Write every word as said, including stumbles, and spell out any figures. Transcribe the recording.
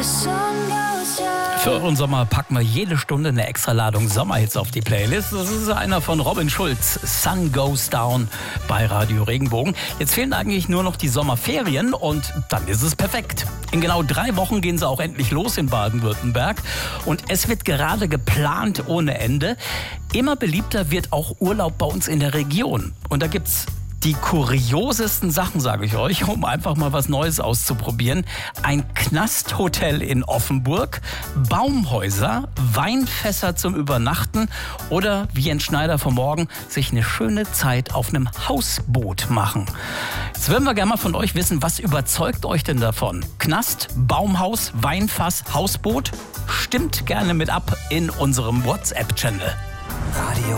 Für euren Sommer packen wir jede Stunde eine extra Ladung Sommerhits auf die Playlist. Das ist einer von Robin Schulz, Sun Goes Down bei Radio Regenbogen. Jetzt fehlen eigentlich nur noch die Sommerferien und dann ist es perfekt. In genau drei Wochen gehen sie auch endlich los in Baden-Württemberg und es wird gerade geplant ohne Ende. Immer beliebter wird auch Urlaub bei uns in der Region und da gibt's die kuriosesten Sachen, sage ich euch, um einfach mal was Neues auszuprobieren. Ein Knasthotel in Offenburg, Baumhäuser, Weinfässer zum Übernachten oder, wie Jens Schneider vom Morgen, sich eine schöne Zeit auf einem Hausboot machen. Jetzt würden wir gerne mal von euch wissen, was überzeugt euch denn davon? Knast, Baumhaus, Weinfass, Hausboot? Stimmt gerne mit ab in unserem WhatsApp-Channel. Radio